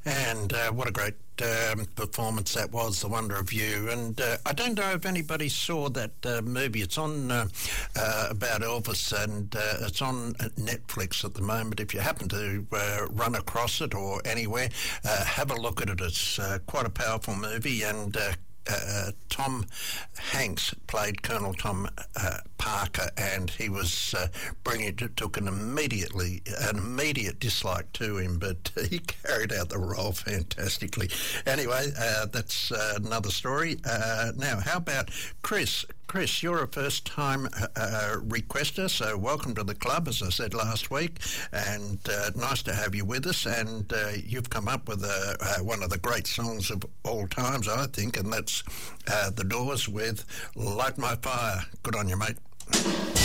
And what a great performance that was, The Wonder of You. And I don't know if anybody saw that movie. It's on about Elvis, and it's on Netflix at the moment. If you happen to run across it or anywhere, have a look at it. It's quite a powerful movie, and Tom Hanks played Colonel Tom Parker, and he was brilliant. It took an immediate dislike to him, but he carried out the role fantastically. Anyway, that's another story. Now, how about Chris? Chris, you're a first-time requester, so welcome to the club, as I said last week, and nice to have you with us. And you've come up with one of the great songs of all times, I think, and that's The Doors with Light My Fire. Good on you, mate.